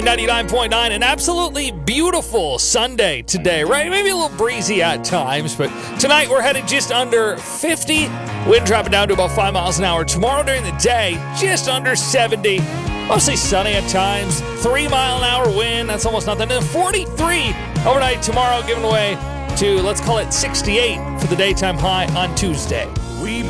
99.9, an absolutely beautiful Sunday today, right? Maybe a little breezy at times, but tonight we're headed just under 50. Wind dropping down to about 5 miles an hour. Tomorrow during the day, just under 70. Mostly sunny at times. 3 mile an hour wind, that's almost nothing. And 43 overnight tomorrow, giving way to, let's call it 68 for the daytime high on Tuesday. We